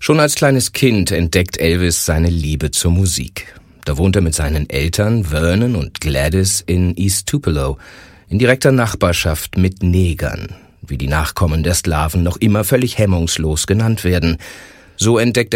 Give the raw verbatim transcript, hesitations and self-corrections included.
Schon als kleines Kind entdeckt Elvis seine Liebe zur Musik. Da wohnt er mit seinen Eltern Vernon und Gladys in East Tupelo, in direkter Nachbarschaft mit Negern, wie die Nachkommen der Sklaven noch immer völlig hemmungslos genannt werden. So entdeckt